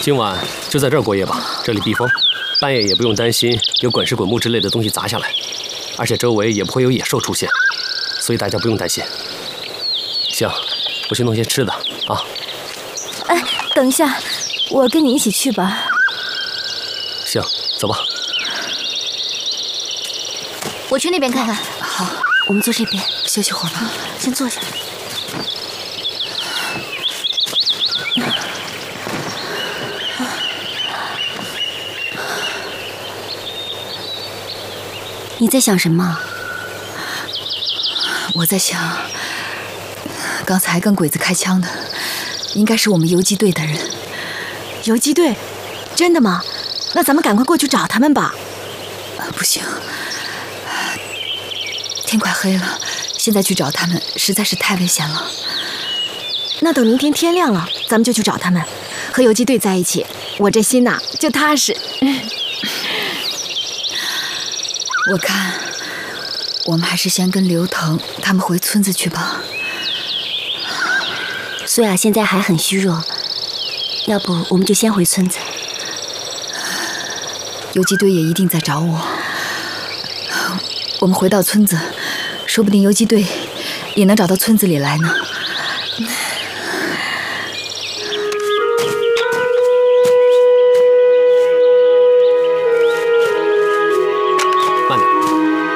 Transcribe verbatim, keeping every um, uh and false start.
今晚就在这儿过夜吧，这里避风，半夜也不用担心有滚石滚木之类的东西砸下来，而且周围也不会有野兽出现，所以大家不用担心。行，我去弄些吃的啊。 哎，等一下，我跟你一起去吧。 行，走吧。 我去那边看看。 好， 我们坐这边休息会儿吧。 先坐下。你在想什么？ 我在想，刚才跟鬼子开枪的，应该是我们游击队的人。 游击队？真的吗？那咱们赶快过去找他们吧。 啊，不行，天快黑了，现在去找他们实在是太危险了。 那等明天天亮了，咱们就去找他们，和游击队在一起，我这心呐就踏实。 我看，我们还是先跟刘腾他们回村子去吧。 苏雅现在还很虚弱，要不我们就先回村子。 游击队也一定在找我。我们回到村子，说不定游击队也能找到村子里来呢。